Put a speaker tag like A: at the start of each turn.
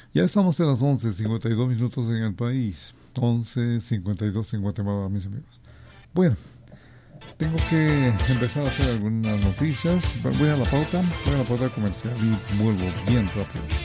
A: Ya estamos en las 11:52 en el país. 11:52 en Guatemala, mis amigos. Bueno, tengo que empezar a hacer algunas noticias. Voy a la pauta comercial y vuelvo bien rápido.